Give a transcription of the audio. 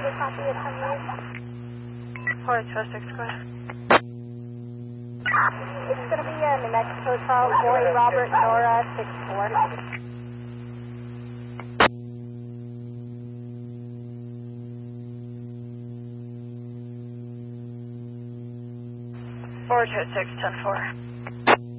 you copy it from you? 426, go ahead. It's going to be a New Mexico Charles Boy Robert Nora 64. 426, 10-4.